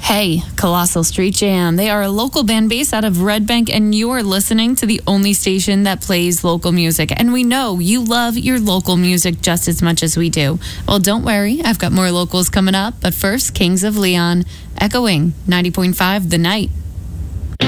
Hey, Colossal Street Jam. They are a local band based out of Red Bank, and you're listening to the only station that plays local music. And we know you love your local music just as much as we do. Well, don't worry. I've got more locals coming up. But first, Kings of Leon, echoing 90.5 The Night.